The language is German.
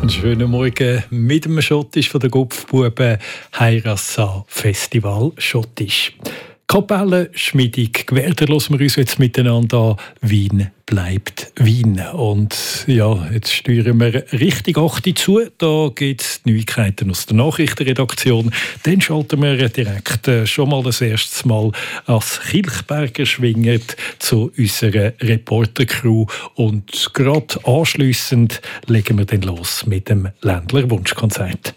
Einen schönen Morgen mit dem Schottisch von der Gupfbuben Heirassa Festival Schottisch. Kapellenschmiedung, Gewerder hören wir uns jetzt miteinander an. Wien bleibt Wien. Und ja, jetzt steuern wir Richtung 8 Uhr zu. Da gibt es Neuigkeiten aus der Nachrichtenredaktion. Dann schalten wir direkt schon mal das erste Mal als Kilchberger schwingen zu unserer Reporter-Crew. Und gerade anschliessend legen wir dann los mit dem Ländler Wunschkonzert.